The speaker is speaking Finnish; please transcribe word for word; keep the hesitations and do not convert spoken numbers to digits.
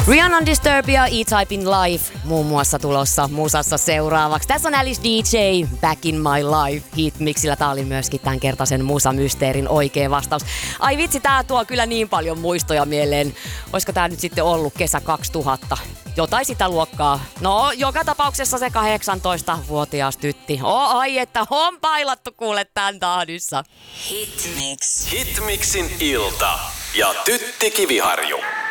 Rihanna Disturbia, E-Typein Life muun muassa tulossa musassa seuraavaksi. Tässä on Alice D J, Back in My Life Hitmixillä. Tää oli myöskin tämän kertaisen musamysteerin oikea vastaus. Ai vitsi, tää tuo kyllä niin paljon muistoja mieleen. Olisiko tää nyt sitten ollut kesä kaksituhatta? Jotain sitä luokkaa. No, joka tapauksessa se kahdeksantoistavuotias tytti. Oh, ai että on pailattu kuule tän tahdissa. Hitmix. Hitmixin ilta ja Tytti Kiviharju.